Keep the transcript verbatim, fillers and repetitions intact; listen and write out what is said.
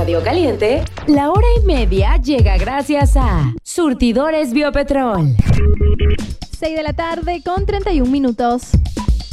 Radio Caliente, la hora y media llega gracias a Surtidores Biopetrol. seis de la tarde con treinta y un minutos.